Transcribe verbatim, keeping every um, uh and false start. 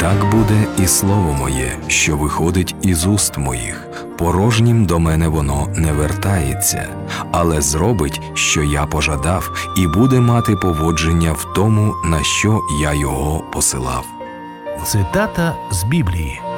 Так буде і слово моє, що виходить із уст моїх. Порожнім до мене воно не вертається, але зробить, що я пожадав, і буде мати поводження в тому, на що я його посилав. Цитата з Біблії.